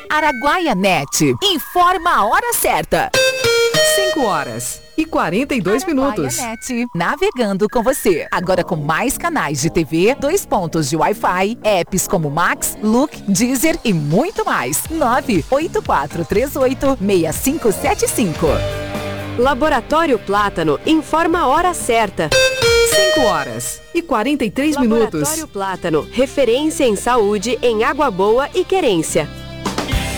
Araguaia.net. Informa a hora certa. 5h42. Araguaia.net. Navegando com você. Agora com mais canais de TV, 2 pontos de Wi-Fi, apps como Max, Look, Deezer e muito mais. 984386575. Laboratório Plátano informa a hora certa. 5h43. Laboratório Plátano, referência em saúde em Água Boa e Querência.